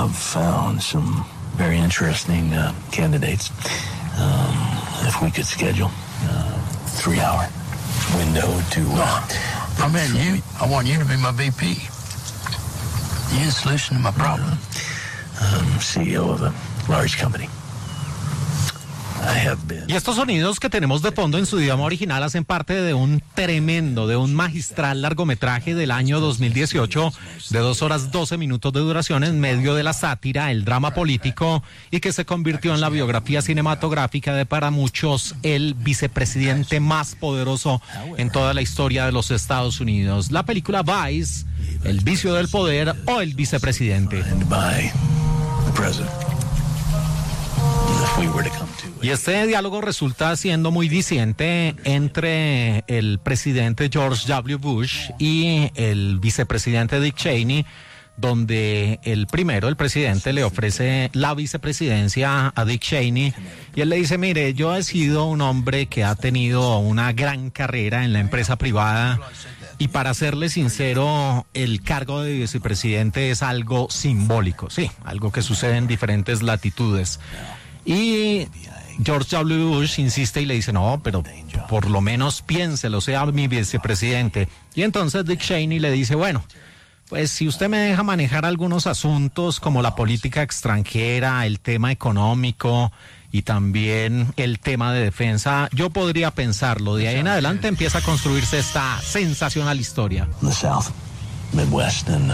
have found some very interesting candidates. If we could schedule a 3-hour window to... I want you to be my VP. You're the solution to my problem. CEO of a large company. Y estos sonidos que tenemos de fondo en su idioma original hacen parte de un magistral largometraje del año 2018 de 2 horas 12 minutos de duración en medio de la sátira, el drama político y que se convirtió en la biografía cinematográfica de para muchos el vicepresidente más poderoso en toda la historia de los Estados Unidos. La película Vice, El vicio del poder o El vicepresidente. Y este diálogo resulta siendo muy disidente entre el presidente George W. Bush y el vicepresidente Dick Cheney, donde el presidente, le ofrece la vicepresidencia a Dick Cheney y él le dice: mire, yo he sido un hombre que ha tenido una gran carrera en la empresa privada y para serle sincero, el cargo de vicepresidente es algo simbólico, sí, algo que sucede en diferentes latitudes. Y George W. Bush insiste y le dice: no, pero por lo menos piénselo, sea mi vicepresidente. Y entonces Dick Cheney le dice: bueno, pues si usted me deja manejar algunos asuntos como la política extranjera, el tema económico y también el tema de defensa, yo podría pensarlo. De ahí en adelante empieza a construirse esta sensacional historia. The South, Midwest, and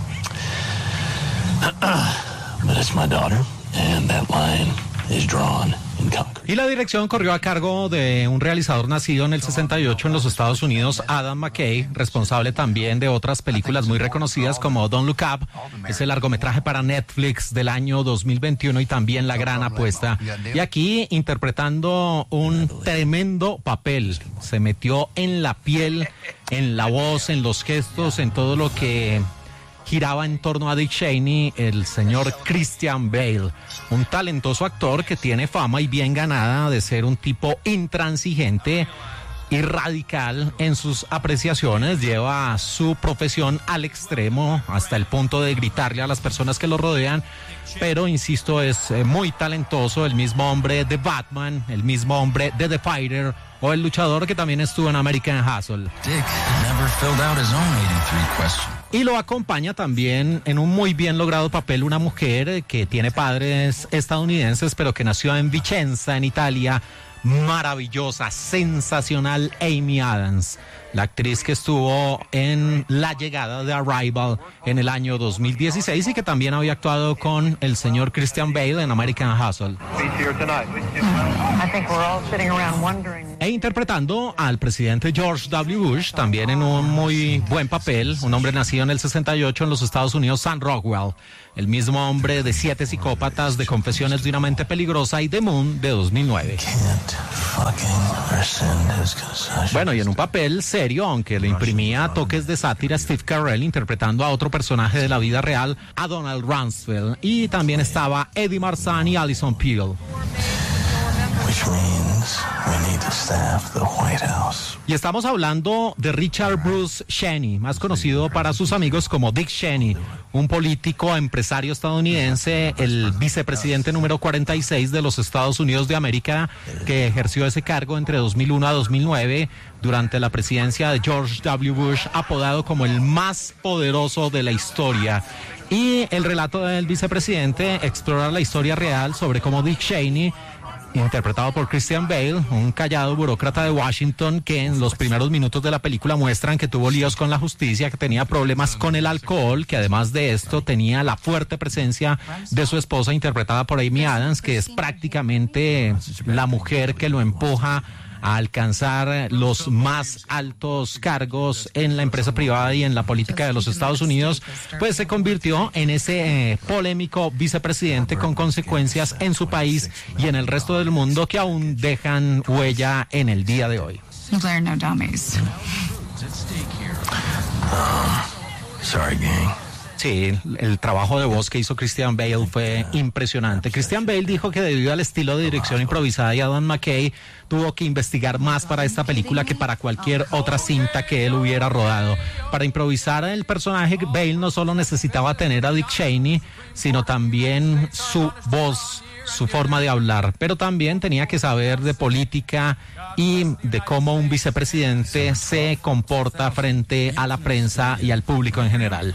but it's my daughter, and that line is drawn in concrete. Y la dirección corrió a cargo de un realizador nacido en el 68 en los Estados Unidos, Adam McKay, responsable también de otras películas muy reconocidas como Don't Look Up, ese largometraje para Netflix del año 2021, y también La Gran Apuesta. Y aquí interpretando un tremendo papel, se metió en la piel, en la voz, en los gestos, en todo lo que giraba en torno a Dick Cheney, el señor Christian Bale, un talentoso actor que tiene fama y bien ganada de ser un tipo intransigente y radical en sus apreciaciones. Lleva su profesión al extremo hasta el punto de gritarle a las personas que lo rodean, pero insisto, es muy talentoso, el mismo hombre de Batman, el mismo hombre de The Fighter o el luchador que también estuvo en American Hustle. Dick never filled out his own 83 questions. Y lo acompaña también en un muy bien logrado papel una mujer que tiene padres estadounidenses, pero que nació en Vicenza, en Italia. Maravillosa, sensacional Amy Adams, la actriz que estuvo en La Llegada de Arrival en el año 2016 y que también había actuado con el señor Christian Bale en American Hustle. E interpretando al presidente George W. Bush, también en un muy buen papel, un hombre nacido en el 68 en los Estados Unidos, Sam Rockwell, el mismo hombre de 7 psicópatas, de Confesiones de una mente peligrosa y The Moon de 2009. Bueno, y en un papel serio, aunque le imprimía toques de sátira, Steve Carell interpretando a otro personaje de la vida real, a Donald Rumsfeld, y también estaba Eddie Marsan y Alison Peel. Y estamos hablando de Richard Bruce Cheney, más conocido para sus amigos como Dick Cheney, un político empresario estadounidense, el vicepresidente número 46 de los Estados Unidos de América, que ejerció ese cargo entre 2001 a 2009 durante la presidencia de George W. Bush, apodado como el más poderoso de la historia. Y el relato del vicepresidente explora la historia real sobre cómo Dick Cheney, interpretado por Christian Bale, un callado burócrata de Washington que en los primeros minutos de la película muestran que tuvo líos con la justicia, que tenía problemas con el alcohol, que además de esto tenía la fuerte presencia de su esposa, interpretada por Amy Adams, que es prácticamente la mujer que lo empuja a alcanzar los más altos cargos en la empresa privada y en la política de los Estados Unidos. Pues se convirtió en ese polémico vicepresidente con consecuencias en su país y en el resto del mundo que aún dejan huella en el día de hoy. Sorry, gang. Sí, el trabajo de voz que hizo Christian Bale fue impresionante. Christian Bale dijo que debido al estilo de dirección improvisada de Adam McKay, tuvo que investigar más para esta película que para cualquier otra cinta que él hubiera rodado. Para improvisar el personaje, Bale no solo necesitaba tener a Dick Cheney, sino también su voz, su forma de hablar, pero también tenía que saber de política y de cómo un vicepresidente se comporta frente a la prensa y al público en general.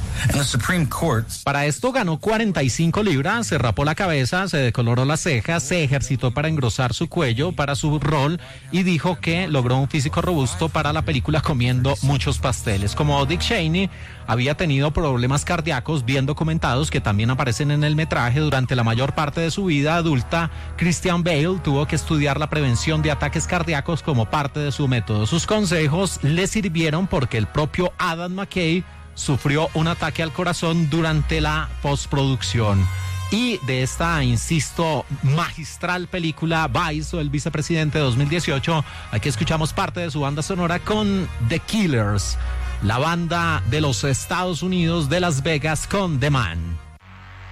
Para esto ganó 45 libras, se rapó la cabeza, se decoloró las cejas, se ejercitó para engrosar su cuello para su rol y dijo que logró un físico robusto para la película comiendo muchos pasteles. Como Dick Cheney había tenido problemas cardíacos bien documentados que también aparecen en el metraje durante la mayor parte de su vida adulta, Christian Bale tuvo que estudiar la prevención de ataques cardíacos como parte de su método. Sus consejos le sirvieron porque el propio Adam McKay sufrió un ataque al corazón durante la postproducción. Y de esta, insisto, magistral película Vice o El Vicepresidente 2018, aquí escuchamos parte de su banda sonora con The Killers, la banda de los Estados Unidos de Las Vegas con The Man.